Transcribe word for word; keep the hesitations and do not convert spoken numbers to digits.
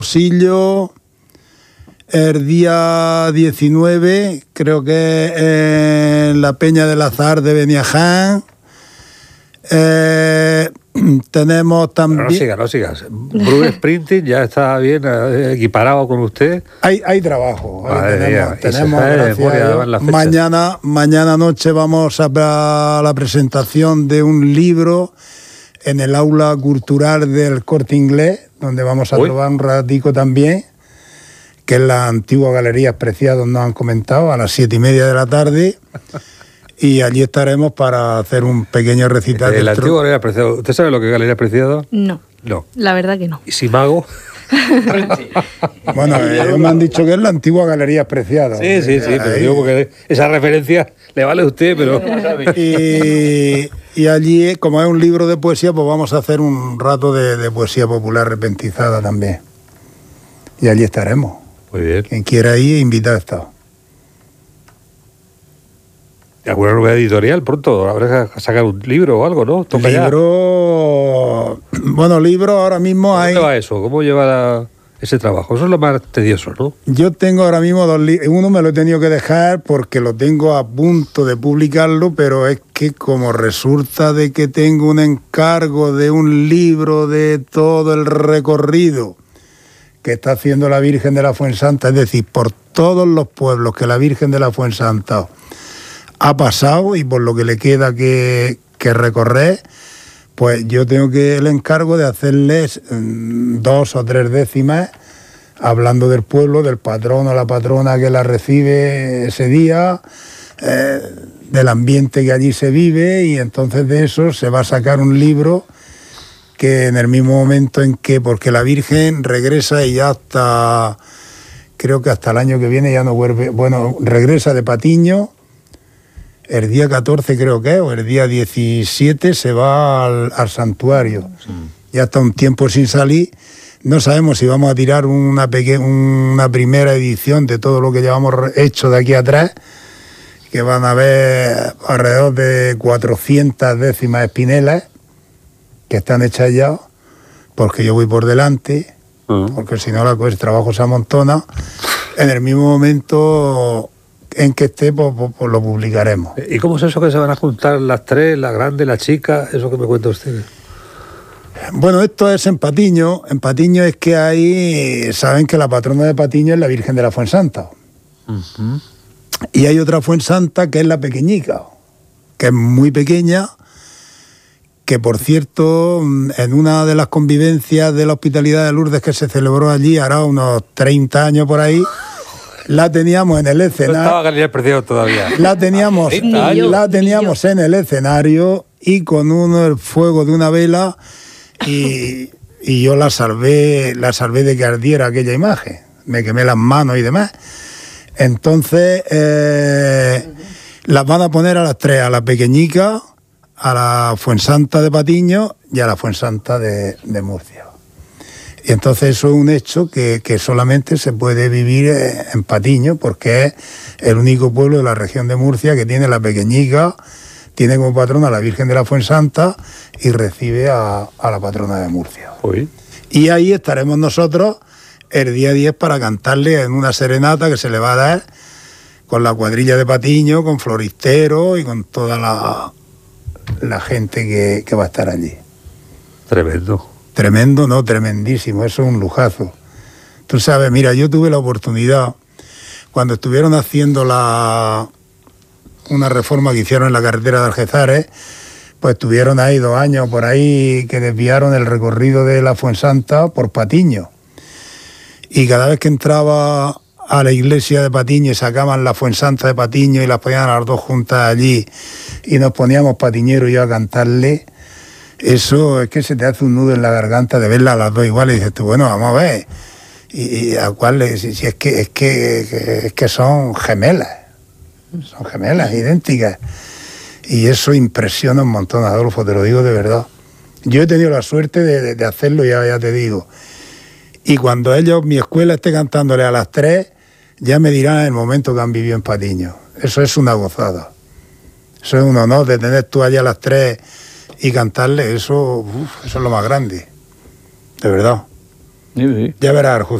Sillo, el día diecinueve, creo que en la Peña del Azar de Beniaján. Eh, tenemos también... No sigas, no sigas. Bruce Sprinting ya está bien eh, equiparado con usted. Hay, hay trabajo. Madre tenemos, mía, tenemos de gracias memoria, a Dios. las fechas. Mañana, mañana noche vamos a la presentación de un libro en el aula cultural del Corte Inglés, donde vamos a Uy. probar un ratico también, que es la antigua Galería Preciados, nos han comentado, a las siete y media de la tarde. Y allí estaremos para hacer un pequeño recital. El antiguo Galería Preciado. ¿Usted sabe lo que es Galería Preciado? No. No. La verdad que no. ¿Y Simago? Bueno, ellos me han dicho que es la antigua Galería Preciados. Sí, sí, sí, pero Ahí. digo porque esa referencia le vale a usted, pero... Y, y allí, como es un libro de poesía, pues vamos a hacer un rato de, de poesía popular repentizada también. Y allí estaremos. Muy bien. Quien quiera ir, invitado está. ¿Alguna novedad editorial pronto? Habrá que sacar un libro o algo, ¿no? Toca ya. Libro... Bueno, libro ahora mismo hay... ¿Cómo lleva eso? ¿Cómo lleva la- ese trabajo? Eso es lo más tedioso, ¿no? Yo tengo ahora mismo dos libros. Uno me lo he tenido que dejar porque lo tengo a punto de publicarlo, pero es que como resulta de que tengo un encargo de un libro de todo el recorrido que está haciendo la Virgen de la Fuensanta, es decir, por todos los pueblos que la Virgen de la Fuensanta ha pasado y por lo que le queda que, que recorrer, pues yo tengo que el encargo de hacerles mm, dos o tres décimas hablando del pueblo, del patrón o la patrona que la recibe ese día, eh, del ambiente que allí se vive, y entonces de eso se va a sacar un libro que en el mismo momento en que, porque la Virgen regresa y ya hasta, creo que hasta el año que viene ya no vuelve, bueno, regresa de Patiño. El día catorce creo que es, o el día diecisiete se va al, al santuario. Sí. Ya está un tiempo sin salir. No sabemos si vamos a tirar una, peque- una primera edición de todo lo que llevamos hecho de aquí atrás, que van a haber alrededor de cuatrocientas décimas espinelas que están hechas ya, porque yo voy por delante, uh-huh. porque si no la, el trabajo se amontona. En el mismo momento en que esté, pues, pues, pues lo publicaremos. ¿Y cómo es eso que se van a juntar las tres, la grande, la chica? Eso que me cuenta usted. Bueno, esto es en Patiño. En Patiño es que hay, saben que la patrona de Patiño es la Virgen de la Fuensanta. Uh-huh. Y hay otra Fuensanta que es la Pequeñica, que es muy pequeña, que por cierto, en una de las convivencias de la Hospitalidad de Lourdes que se celebró allí, hará unos treinta años por ahí, la teníamos en el escenario. No estaba Galería Preciado todavía. La teníamos, la teníamos en el escenario y con uno el fuego de una vela y, y yo la salvé, la salvé de que ardiera aquella imagen. Me quemé las manos y demás. Entonces eh, las van a poner a las tres, a la Pequeñica, a la Fuensanta de Patiño y a la Fuensanta de, de Murcia. Y entonces eso es un hecho que, que solamente se puede vivir en Patiño, porque es el único pueblo de la región de Murcia que tiene la Pequeñica, tiene como patrona a la Virgen de la Fuensanta y recibe a, a la patrona de Murcia. Uy. Y ahí estaremos nosotros el día diez para cantarle en una serenata que se le va a dar con la cuadrilla de Patiño, con floristeros y con toda la, la gente que, que va a estar allí. Tremendo. Tremendo, no, tremendísimo, eso es un lujazo. Tú sabes, mira, yo tuve la oportunidad, cuando estuvieron haciendo la una reforma que hicieron en la carretera de Algeciras, pues estuvieron ahí dos años por ahí que desviaron el recorrido de la Fuensanta por Patiño. Y cada vez que entraba a la iglesia de Patiño y sacaban la Fuensanta de Patiño y las ponían a las dos juntas allí y nos poníamos patiñero y yo a cantarle, eso es que se te hace un nudo en la garganta de verla a las dos iguales y dices tú, bueno, vamos a ver. Y, y a cuál, si, si es, que, es, que, que, es que son gemelas, son gemelas, idénticas. Y eso impresiona un montón, Adolfo, te lo digo de verdad. Yo he tenido la suerte de, de, de hacerlo, ya, ya te digo. Y cuando ellos, mi escuela esté cantándole a las tres, ya me dirán el momento que han vivido en Patiño. Eso es una gozada. Eso es un honor de tener tú allá a las tres y cantarle, eso, uf, eso es lo más grande, de verdad. Sí, sí. Ya verás, Arjuz.